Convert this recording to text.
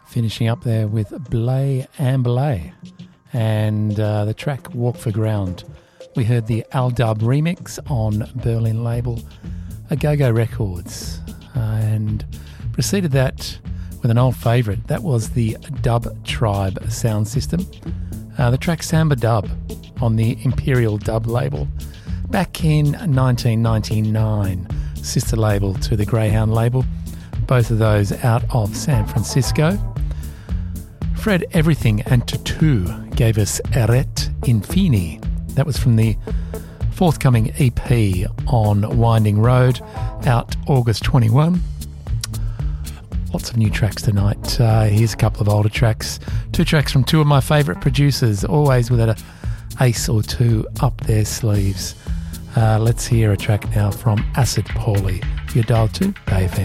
Finishing up there with Blay and Belay and the track Walk for Ground. We heard the Al Dub remix on Berlin label Agogo Records and preceded that with an old favourite. That was the Dub Tribe sound system. The track Samba Dub on the Imperial Dub label back in 1999, sister label to the Greyhound label, both of those out of San Francisco. Fred Everything and Tattoo gave us Eret Infini. That was from the forthcoming EP on Winding Road, out August 21. Lots of new tracks tonight. Here's a couple of older tracks. 2 tracks from 2 of my favourite producers, always with an ace or 2 up their sleeves. Let's hear a track now from Acid Pauly. You're dialed to Bay FM.